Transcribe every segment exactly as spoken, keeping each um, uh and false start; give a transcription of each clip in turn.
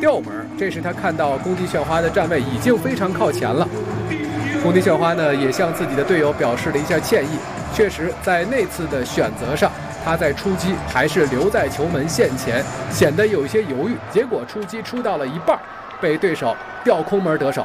吊门，这时他看到宫地炫花的站位已经非常靠前了。宫地炫花呢也向自己的队友表示了一下歉意，确实在那次的选择上，他在出击还是留在球门线前，显得有一些犹豫，结果出击出到了一半，被对手吊空门得手。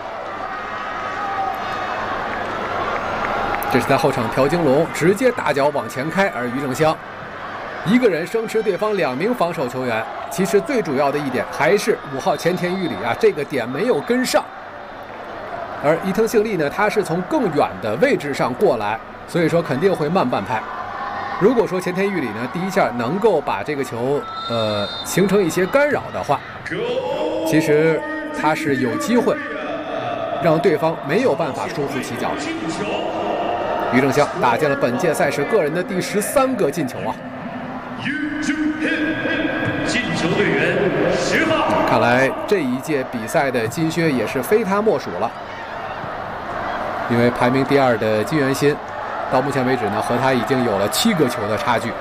这是在后场朴京龙直接大脚往前开，而于正湘一个人生吃对方两名防守球员。其实最主要的一点还是五号前田裕理啊，这个点没有跟上。而伊藤幸利呢，他是从更远的位置上过来，所以说肯定会慢半拍。如果说前田裕理呢第一下能够把这个球呃形成一些干扰的话，其实他是有机会让对方没有办法舒服起脚。于正湘打进了本届赛事个人的第十三个进球啊！ 进球队员十号。 看来这一届比赛的金靴也是非他莫属了，因为排名第二的金元新，到目前为止呢，和他已经有了七个球的差距。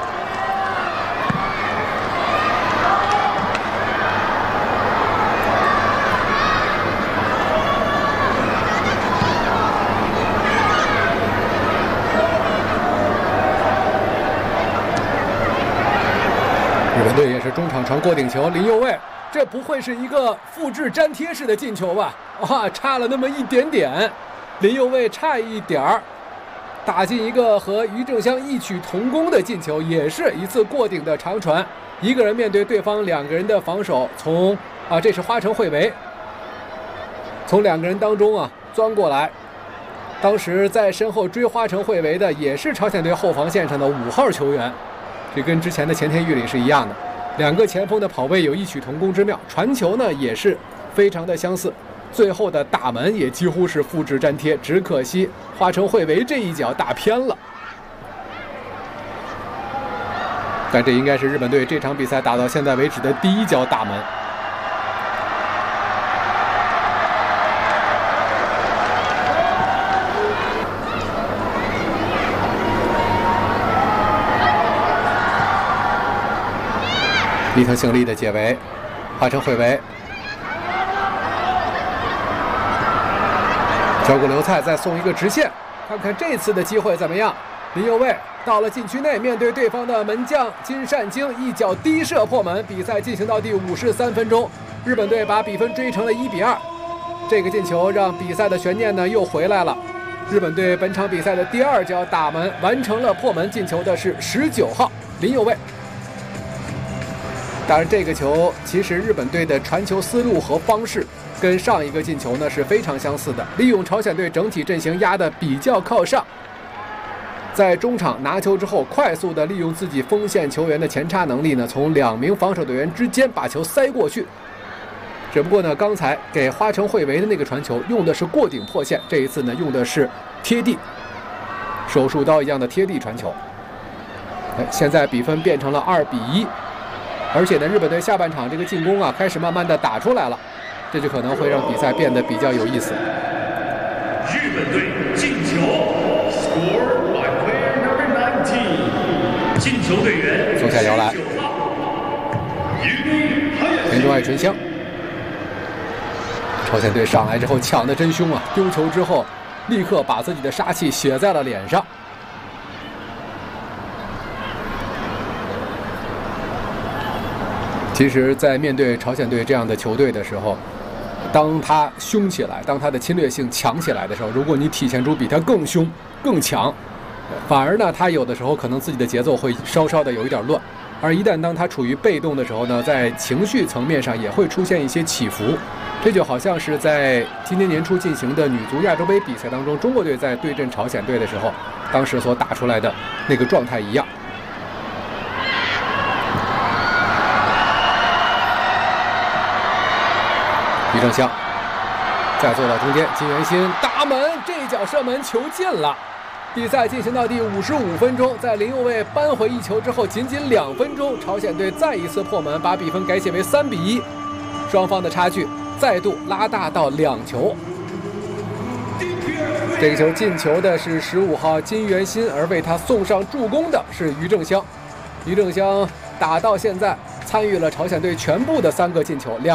日本队也是中场传过顶球，林右卫，这不会是一个复制粘贴式的进球吧？哇，差了那么一点点，林右卫差一点儿打进一个和于正湘异曲同工的进球，也是一次过顶的长传，一个人面对对方两个人的防守，从啊这是花城惠维，从两个人当中啊钻过来。当时在身后追花城惠维的也是朝鲜队后防线上的五号球员。这跟之前的前田裕理是一样的，两个前锋的跑位有异曲同工之妙，传球呢也是非常的相似，最后的打门也几乎是复制粘贴，只可惜花城惠维这一脚打偏了。但这应该是日本队这场比赛打到现在为止的第一脚打门。伊藤幸利的解围，花城惠维交过刘菜，再送一个直线，看看这次的机会怎么样。林右卫到了禁区内，面对对方的门将金善京，一脚低射破门。比赛进行到第五十三分钟，日本队把比分追成了一比二。这个进球让比赛的悬念呢又回来了。日本队本场比赛的第二脚打门完成了破门进球的是十九号林右卫。当然，这个球其实日本队的传球思路和方式跟上一个进球呢是非常相似的，利用朝鲜队整体阵型压得比较靠上，在中场拿球之后，快速的利用自己锋线球员的前插能力呢，从两名防守队员之间把球塞过去。只不过呢，刚才给花城惠维的那个传球用的是过顶破线，这一次呢用的是贴地，手术刀一样的贴地传球。哎，现在比分变成了二比一。而且呢，日本队下半场这个进攻啊，开始慢慢的打出来了，这就可能会让比赛变得比较有意思。 日本队进球 ，score by player number nineteen， 进球队员松下遥来，田中爱纯香。朝鲜队上来之后抢得真凶啊，丢球之后立刻把自己的杀气写在了脸上。其实，在面对朝鲜队这样的球队的时候，当他凶起来，当他的侵略性强起来的时候，如果你体现出比他更凶、更强，反而呢，他有的时候可能自己的节奏会稍稍的有一点乱。而一旦当他处于被动的时候呢，在情绪层面上也会出现一些起伏。这就好像是在今年年初进行的女足亚洲杯比赛当中，中国队在对阵朝鲜队的时候，当时所打出来的那个状态一样。于正湘再做到中间，金元新打门，这一脚射门球进了。比赛进行到第五十五分钟，在林右卫扳回一球之后，仅仅两分钟，朝鲜队再一次破门，把比分改写为三比一，双方的差距再度拉大到两球。这个球进球的是十五号金元新，而为他送上助攻的是于正湘。于正湘打到现在参与了朝鲜队全部的三个进球。